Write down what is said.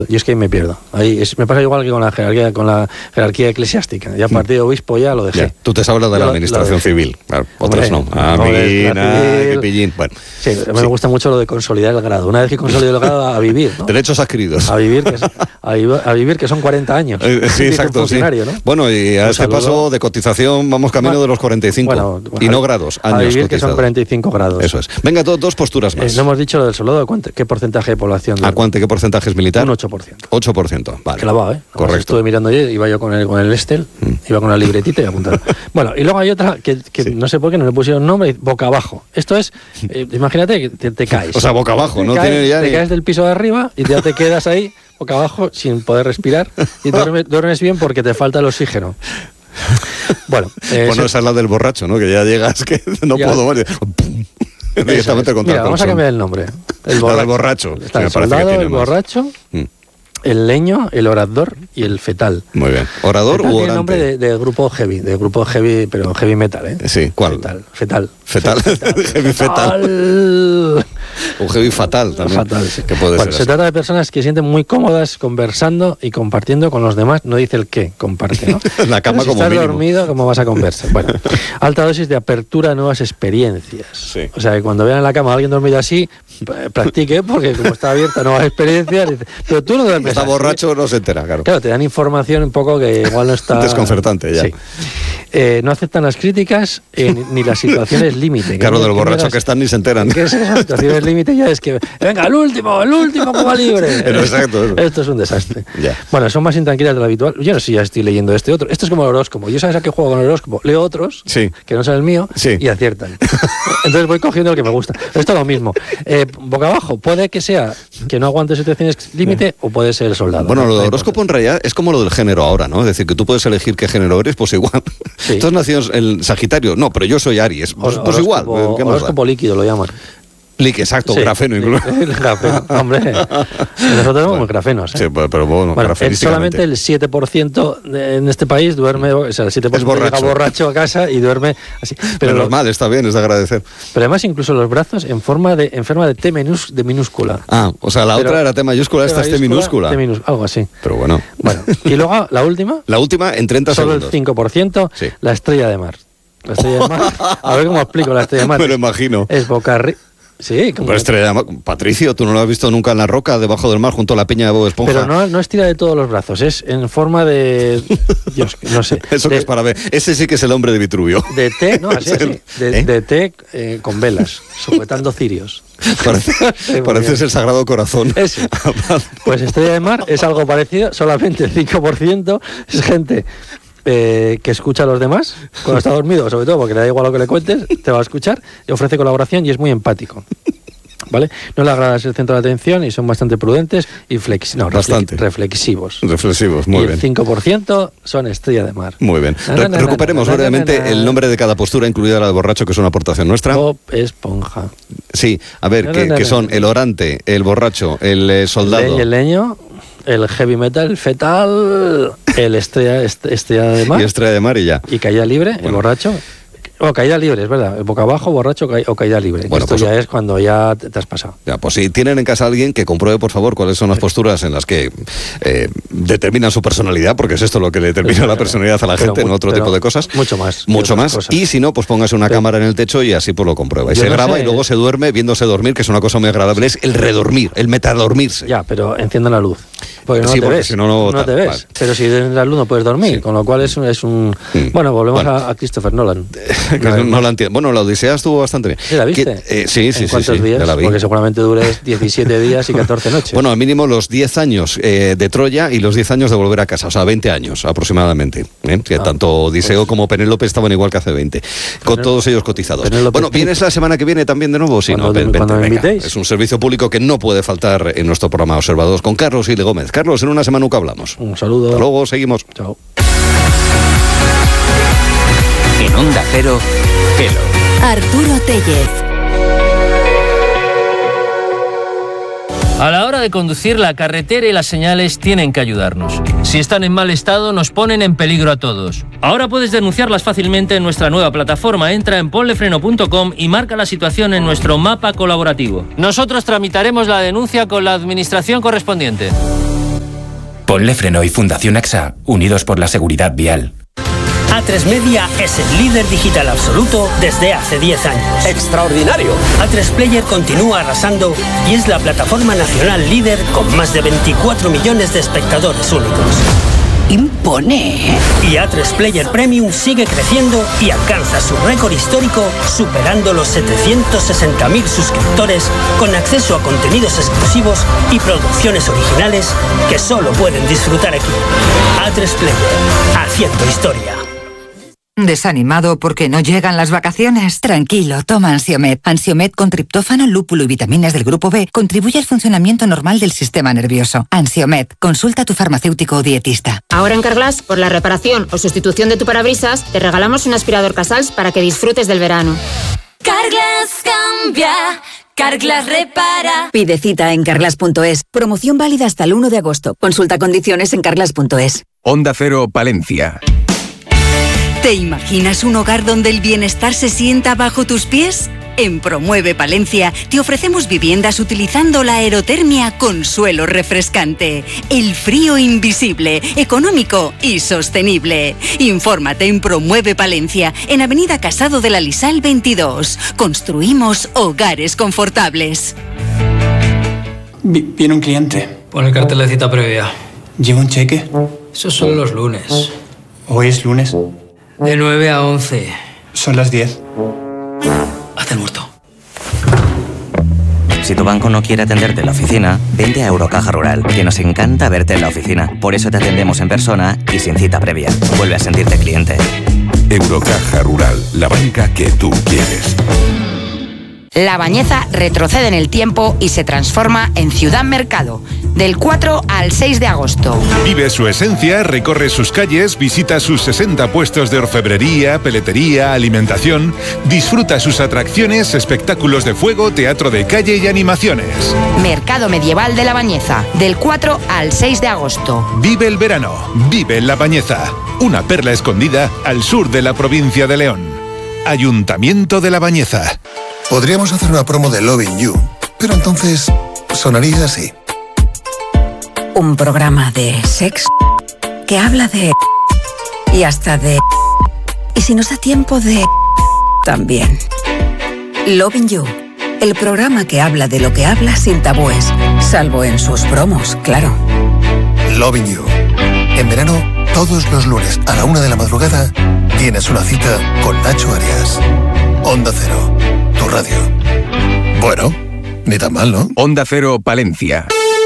Yo es que me pierdo. Me pasa igual que con la jerarquía eclesiástica. Ya a partir de obispo ya lo dejé. Ya, tú te hablas de la administración civil. Claro, otros no. Qué pillín. Bueno, sí, me gusta mucho lo de consolidar el grado. Una vez que consolido el grado, a vivir, ¿no? Derechos adquiridos. A vivir, que son 40 años. Sí, exacto. Sí. ¿No? Bueno, y a este paso de cotización vamos camino de los 45. Y no grados, años. A vivir, cotizados. Que son 45 grados. Eso es. Venga, dos posturas más. No hemos dicho lo del soldado. ¿Qué porcentaje de población? ¿Qué porcentaje es militar? Un 8%. 8%, vale. Clavado, ¿eh? Correcto. Estuve mirando ayer, iba yo con el Estel, iba con la libretita y apuntaba. Bueno, y luego hay otra que sí. No sé por qué no le pusieron nombre, boca abajo. Esto es, imagínate que te caes. O sea, boca abajo, ¿no? Te caes del piso de arriba y ya te quedas ahí, boca abajo, sin poder respirar, y duermes bien porque te falta el oxígeno. Bueno, esa es la del borracho, ¿no? Que ya llegas, que no puedo morir. Directamente contra Mira, vamos a cambiar el nombre. El borracho. Está el soldado, el borracho, el leño, el orador y el fetal. Muy bien. ¿Orador u orante? Tiene nombre de grupo heavy, pero heavy metal, ¿eh? Sí, ¿cuál? Fetal. Heavy fetal. Un heavy fatal también. Fatal, sí. Que puede ser se trata de personas que se sienten muy cómodas conversando y compartiendo con los demás. No dice el qué, comparte, ¿no? La cama pero si como estás mínimo. Dormido, ¿cómo vas a conversar? Bueno, alta dosis de apertura a nuevas experiencias. Sí. O sea, que cuando vean en la cama a alguien dormido así, practique, porque como está abierta a nuevas experiencias, dice, pero tú no duermes. Está borracho, no se entera, claro. Claro, te dan información un poco que igual no está... Desconcertante, ya. Sí. No aceptan las críticas ni las situaciones límite. Claro, del borracho que están ni se enteran. ¿Qué es esas situaciones límite? Ya es que, venga, el último que va libre. Pero exacto. Esto es un desastre. Ya. Bueno, son más intranquilas de lo habitual. Yo no sé si ya estoy leyendo este otro. Esto es como el horóscopo. Yo sabes a qué juego con el horóscopo. Leo otros, que no son el mío, y aciertan. Entonces voy cogiendo el que me gusta. Esto es lo mismo. Boca abajo, puede que sea que no aguante situaciones límite o puede ser el soldado. Bueno, lo del horóscopo en realidad es como lo del género ahora, ¿no? Es decir, que tú puedes elegir qué género eres, pues igual. Sí. Tú has nacido en Sagitario, no, pero yo soy Aries, pues igual. ¿Qué más horóscopo líquido lo llaman. Exacto, grafeno incluso. El grafeno, hombre. Nosotros somos grafenos, ¿eh? Sí, pero bueno, solamente el 7% en este país duerme, o sea, el 7% llega borracho a casa y duerme así. Pero normal, está bien, es de agradecer. Pero además incluso los brazos en forma de T de minúscula. Ah, o sea, la otra era T mayúscula, esta es T minúscula. Algo así. Pero bueno. Y luego la última. La última en 30 segundos. Solo el 5%, sí. La estrella de mar. La estrella de mar. A ver cómo explico la estrella de mar. Me lo imagino. Es boca arriba. Sí, como... Patricio, tú no lo has visto nunca en la roca debajo del mar junto a la peña de Bob Esponja. Pero no estira de todos los brazos, es en forma de... Dios, no sé. Eso que es para ver. Ese sí que es el hombre de Vitruvio. De té, no, así. De té con velas, sujetando cirios. Pareces el Sagrado Corazón. Ese. Pues estrella de mar es algo parecido, solamente el 5% es gente... que escucha a los demás cuando está dormido, sobre todo porque le da igual lo que le cuentes, te va a escuchar, y ofrece colaboración y es muy empático. ¿Vale? No le agrada ser el centro de atención y son bastante prudentes y reflexivos. Reflexivos, muy bien. Y el 5% son estrella de mar. Muy bien. Recuperemos brevemente el nombre de cada postura, incluida la de borracho, que es una aportación nuestra. Bob Esponja. Sí, a ver, que son el orante, el borracho, el soldado. El leño, el heavy metal, el fetal, el estrella de mar. Y estrella de mar y ya. Y caída libre, el borracho. Caída libre, es verdad. Boca abajo, borracho o caída libre. Bueno, esto ya es cuando ya te has pasado. Ya, pues si tienen en casa a alguien, que compruebe, por favor, cuáles son las posturas en las que determinan su personalidad, porque es esto lo que le determina la personalidad a la gente, no otro tipo de cosas. Mucho más. Cosas. Y si no, pues póngase una cámara en el techo y así pues lo comprueba. Y se graba y luego se duerme viéndose dormir, que es una cosa muy agradable. Es el redormir, el metadormirse. Ya, pero enciendan la luz. Porque no te ves. Si no te ves. Vale. Pero si en la luz no puedes dormir, con lo cual es un... Bueno, volvemos a Christopher Nolan. No la entiendo. Bueno, la Odisea estuvo bastante bien. ¿Sí la viste? Sí. ¿Cuántos días? La vi. Porque seguramente dures 17 días y 14 noches. Bueno, al mínimo los 10 años de Troya y los 10 años de volver a casa. O sea, 20 años aproximadamente. Que tanto Odiseo como Penélope estaban igual que hace 20. Con todos ellos cotizados. Bueno, ¿vienes la semana que viene también de nuevo? Sí, cuando me invitéis. Es un servicio público que no puede faltar en nuestro programa Observadores con Carlos Ile Gómez. Carlos, en una semana nunca hablamos. Un saludo. Hasta luego, seguimos. Chao. En Onda Cero, Hello. Arturo Tellez. A la hora de conducir, la carretera y las señales tienen que ayudarnos. Si están en mal estado, nos ponen en peligro a todos. Ahora puedes denunciarlas fácilmente en nuestra nueva plataforma. Entra en ponlefreno.com y marca la situación en nuestro mapa colaborativo. Nosotros tramitaremos la denuncia con la administración correspondiente. Ponle Freno y Fundación AXA, unidos por la seguridad vial. A3 Media es el líder digital absoluto desde hace 10 años. ¡Extraordinario! A3 Player continúa arrasando y es la plataforma nacional líder con más de 24 millones de espectadores únicos. ¡Impone! Y A3 Player Premium sigue creciendo y alcanza su récord histórico, superando los 760.000 suscriptores con acceso a contenidos exclusivos y producciones originales que solo pueden disfrutar aquí. A3 Player, haciendo historia. ¿Desanimado porque no llegan las vacaciones? Tranquilo, toma Ansiomet. Ansiomet con triptófano, lúpulo y vitaminas del grupo B contribuye al funcionamiento normal del sistema nervioso. Ansiomet, consulta a tu farmacéutico o dietista. Ahora en Carglass, por la reparación o sustitución de tu parabrisas, te regalamos un aspirador Casals para que disfrutes del verano. Carglass cambia, Carglass repara. Pide cita en carglass.es. Promoción válida hasta el 1 de agosto. Consulta condiciones en carglass.es. Onda Cero, Palencia. ¿Te imaginas un hogar donde el bienestar se sienta bajo tus pies? En Promueve Palencia te ofrecemos viviendas utilizando la aerotermia con suelo refrescante. El frío invisible, económico y sostenible. Infórmate en Promueve Palencia, en Avenida Casado de la Lisal 22. Construimos hogares confortables. Viene un cliente. Pon el cartel de cita previa. ¿Lleva un cheque? Esos son los lunes. ¿Hoy es lunes? De 9 a 11. Son las 10. Haz el muerto. Si tu banco no quiere atenderte en la oficina, vente a Eurocaja Rural, que nos encanta verte en la oficina. Por eso te atendemos en persona y sin cita previa. Vuelve a sentirte cliente. Eurocaja Rural, la banca que tú quieres. La Bañeza retrocede en el tiempo y se transforma en Ciudad Mercado, del 4 al 6 de agosto. Vive su esencia, recorre sus calles, visita sus 60 puestos de orfebrería, peletería, alimentación, disfruta sus atracciones, espectáculos de fuego, teatro de calle y animaciones. Mercado Medieval de La Bañeza, del 4 al 6 de agosto. Vive el verano, vive La Bañeza, una perla escondida al sur de la provincia de León. Ayuntamiento de La Bañeza. Podríamos hacer una promo de Loving You, pero entonces sonaría así. Un programa de sexo que habla de... y hasta de... y si nos da tiempo de... también. Loving You, el programa que habla de lo que habla sin tabúes, salvo en sus promos, claro. Loving You. En verano, todos los lunes a la 1 de la madrugada, tienes una cita con Nacho Arias. Onda Cero, tu radio. Bueno, ni tan mal, ¿no? Onda Cero, Palencia.